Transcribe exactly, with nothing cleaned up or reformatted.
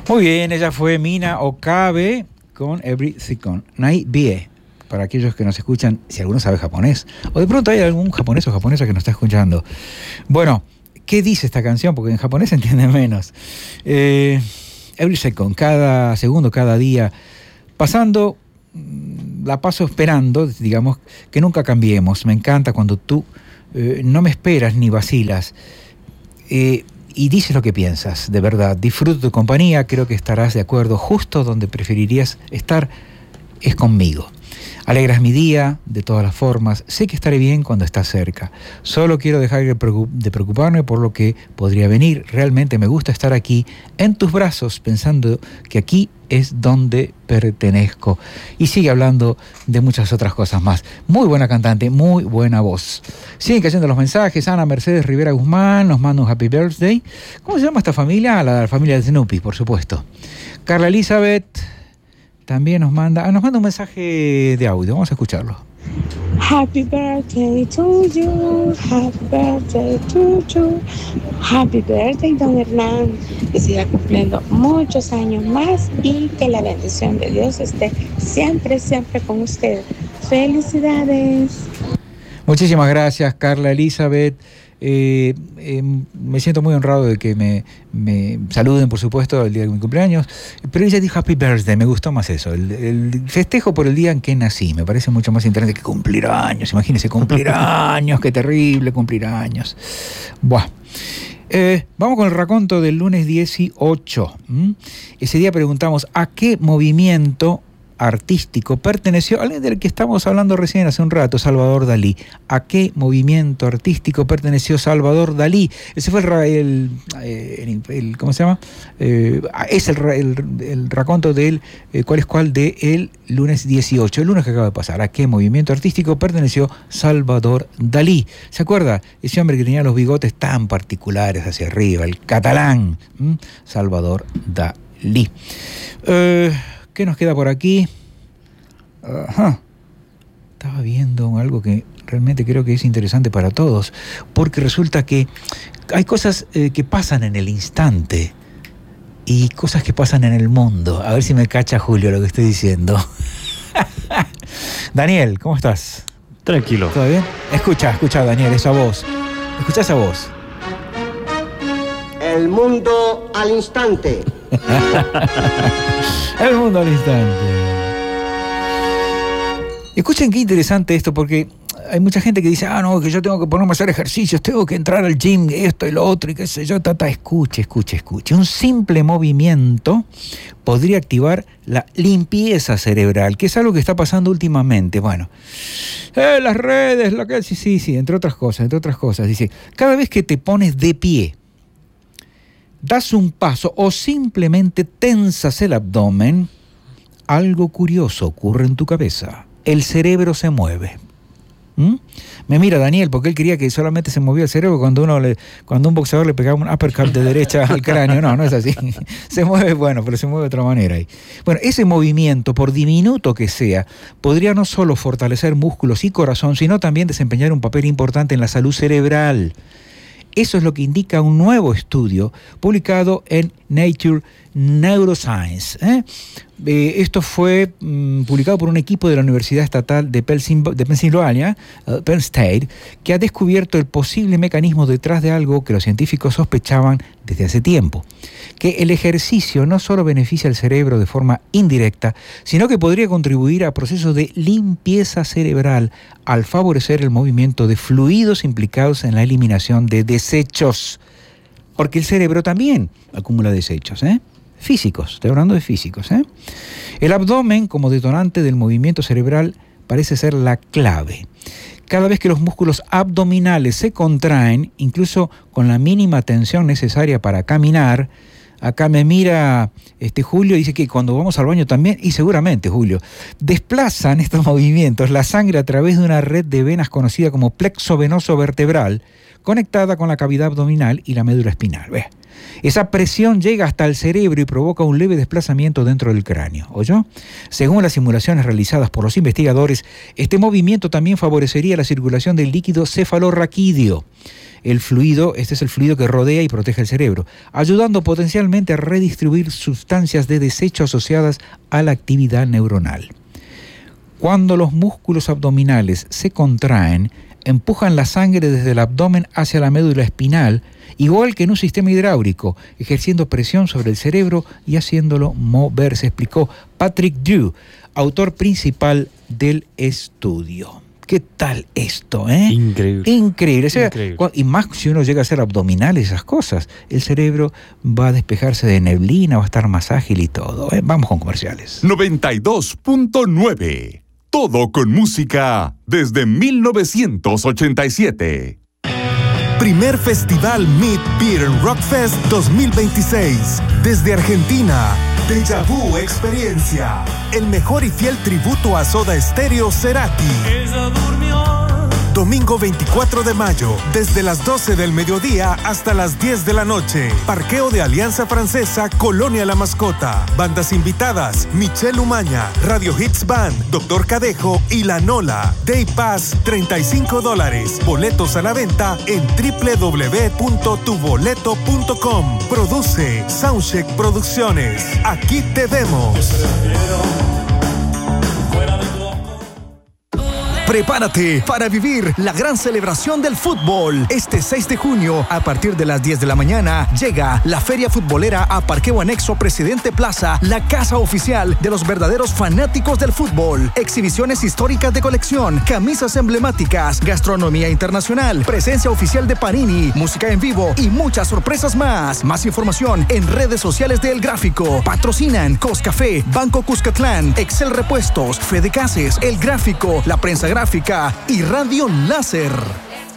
Muy bien, ella fue Mina Okabe con Every Second Night Bie. Para aquellos que nos escuchan, si alguno sabe japonés, o de pronto hay algún japonés o japonesa que nos está escuchando. Bueno, ¿qué dice esta canción? Porque en japonés se entiende menos. Eh, every Second, cada segundo, cada día, pasando, la paso esperando, digamos, que nunca cambiemos. Me encanta cuando tú eh, no me esperas ni vacilas. Eh, Y dices lo que piensas, de verdad. Disfruto tu compañía, creo que estarás de acuerdo. Justo donde preferirías estar es conmigo. Alegras mi día, de todas las formas. Sé que estaré bien cuando estás cerca. Solo quiero dejar de preocuparme por lo que podría venir. Realmente me gusta estar aquí, en tus brazos, pensando que aquí es donde pertenezco. Y sigue hablando de muchas otras cosas más. Muy buena cantante, muy buena voz. Siguen cayendo los mensajes. Ana Mercedes Rivera Guzmán nos manda un happy birthday. ¿Cómo se llama esta familia? La, la familia de Snoopy, por supuesto. Carla Elizabeth también nos manda, ah, nos manda un mensaje de audio. Vamos a escucharlo. Happy birthday to you, happy birthday to you, happy birthday, don Hernán, que siga cumpliendo muchos años más y que la bendición de Dios esté siempre, siempre con usted. Felicidades. Muchísimas gracias, Carla Elizabeth. Eh, eh, me siento muy honrado de que me, me saluden, por supuesto, el día de mi cumpleaños, pero ella dijo happy birthday, me gustó más eso, el, el festejo por el día en que nací, me parece mucho más interesante que cumplir años. Imagínense, cumplir años, qué terrible cumplir años. Buah. Eh, vamos con el raconto del lunes dieciocho. ¿Mm? Ese día preguntamos a qué movimiento artístico perteneció, alguien del que estamos hablando recién hace un rato, Salvador Dalí. ¿A qué movimiento artístico perteneció Salvador Dalí? Ese fue el, el, el, el ¿cómo se llama? Eh, es el, el, el raconto del eh, cuál es cuál de el lunes dieciocho, el lunes que acaba de pasar. ¿A qué movimiento artístico perteneció Salvador Dalí? ¿Se acuerda? Ese hombre que tenía los bigotes tan particulares hacia arriba, el catalán, ¿Mm? Salvador Dalí. Eh... ¿Qué nos queda por aquí? Ajá. Estaba viendo algo que realmente creo que es interesante para todos, porque resulta que hay cosas eh, que pasan en el instante y cosas que pasan en el mundo. A ver si me cacha Julio lo que estoy diciendo. Daniel, ¿cómo estás? Tranquilo. ¿Todo bien? Escucha, escucha, Daniel, esa voz. Escucha esa voz. El mundo al instante. El mundo al instante. Escuchen qué interesante esto, porque hay mucha gente que dice, ah, no, que yo tengo que ponerme a hacer ejercicios, tengo que entrar al gym, esto y lo otro, y qué sé yo, tata. Escuche, escuche, escuche. Un simple movimiento podría activar la limpieza cerebral, que es algo que está pasando últimamente. Bueno, eh, las redes, lo que sí, sí, sí, entre otras cosas, entre otras cosas. Dice, cada vez que te pones de pie, das un paso o simplemente tensas el abdomen, algo curioso ocurre en tu cabeza. El cerebro se mueve. ¿Mm? Me mira Daniel, porque él quería que solamente se movía el cerebro cuando uno le, cuando un boxeador le pegaba un uppercut de derecha al cráneo. No, no es así. Se mueve, bueno, pero se mueve de otra manera ahí. Bueno, ese movimiento, por diminuto que sea, podría no solo fortalecer músculos y corazón, sino también desempeñar un papel importante en la salud cerebral. Eso es lo que indica un nuevo estudio publicado en Nature Neuroscience. ¿eh? Eh, esto fue mm, publicado por un equipo de la Universidad Estatal de, Pensil- de Pensilvania, uh, Penn State, que ha descubierto el posible mecanismo detrás de algo que los científicos sospechaban desde hace tiempo. Que el ejercicio no solo beneficia al cerebro de forma indirecta, sino que podría contribuir a procesos de limpieza cerebral al favorecer el movimiento de fluidos implicados en la eliminación de desechos. Porque el cerebro también acumula desechos, ¿eh? Físicos, estoy hablando de físicos, ¿eh? El abdomen, como detonante del movimiento cerebral, parece ser la clave. Cada vez que los músculos abdominales se contraen, incluso con la mínima tensión necesaria para caminar, acá me mira este Julio, dice que cuando vamos al baño también, y seguramente Julio, desplazan estos movimientos la sangre a través de una red de venas conocida como plexo venoso vertebral, conectada con la cavidad abdominal y la médula espinal. ¿Ves? Esa presión llega hasta el cerebro y provoca un leve desplazamiento dentro del cráneo. ¿Oyó? Según las simulaciones realizadas por los investigadores, este movimiento también favorecería la circulación del líquido cefalorraquídeo. el fluido, este es el fluido que rodea y protege el cerebro, ayudando potencialmente a redistribuir sustancias de desecho asociadas a la actividad neuronal. Cuando los músculos abdominales se contraen, empujan la sangre desde el abdomen hacia la médula espinal, igual que en un sistema hidráulico, ejerciendo presión sobre el cerebro y haciéndolo moverse, explicó Patrick Dew, autor principal del estudio. ¿Qué tal esto, eh? Increíble. Increíble. O sea, Increíble. Y más si uno llega a hacer abdominales, esas cosas, el cerebro va a despejarse de neblina, va a estar más ágil y todo. ¿eh? Vamos con comerciales. noventa y dos punto nueve. Todo con música desde mil novecientos ochenta y siete. Primer Festival Meet Beer Rock Fest dos mil veintiséis. Desde Argentina, Deja Vu Experiencia. El mejor y fiel tributo a Soda Stereo, Cerati. Ella durmió. Domingo veinticuatro de mayo, desde las doce del mediodía hasta las diez de la noche. Parqueo de Alianza Francesa, Colonia La Mascota. Bandas invitadas: Michelle Umaña, Radio Hits Band, Doctor Cadejo y La Nola. Day Pass, treinta y cinco dólares. Boletos a la venta en doble u doble u doble u punto tu boleto punto com. Produce Soundcheck Producciones. Aquí te vemos. Prepárate para vivir la gran celebración del fútbol. Este seis de junio, a partir de las diez de la mañana, llega la Feria Futbolera a Parqueo Anexo Presidente Plaza, la casa oficial de los verdaderos fanáticos del fútbol. Exhibiciones históricas de colección, camisas emblemáticas, gastronomía internacional, presencia oficial de Panini, música en vivo y muchas sorpresas más. Más información en redes sociales de El Gráfico. Patrocinan Coscafé, Banco Cuscatlán, Excel Repuestos, Fede Cases, El Gráfico, La Prensa Gráfica y Radio Láser.